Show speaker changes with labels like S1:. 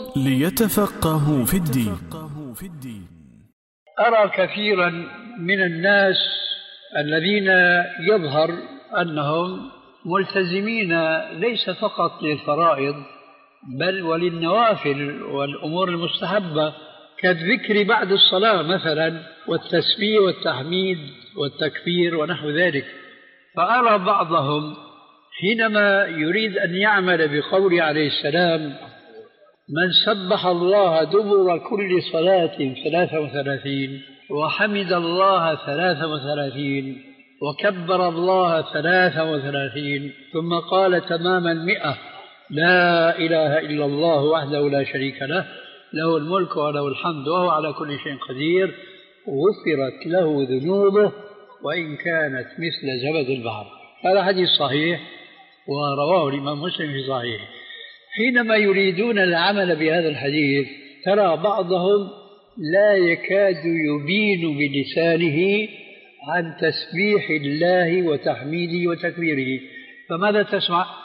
S1: ليتفقهوا في الدين.
S2: أرى كثيرا من الناس الذين يظهر أنهم ملتزمين ليس فقط للفرائض بل وللنوافل والأمور المستحبة كالذكر بعد الصلاة مثلا والتسبيح والتحميد والتكبير ونحو ذلك. فأرى بعضهم حينما يريد أن يعمل بقول عليه السلام: من سبح الله دبر كل صلاة 33 وحمد الله 33 وكبر الله 33 ثم قال تماما 100: لا إله إلا الله وحده لا شريك له له الملك وله الحمد وهو على كل شيء قدير، غفرت له ذنوبه وإن كانت مثل زبد البحر. هذا حديث صحيح ورواه الإمام مسلم في صحيحه. حينما يريدون العمل بهذا الحديث ترى بعضهم لا يكاد يبين بلسانه عن تسبيح الله وتحميده وتكبيره. فماذا تسمع؟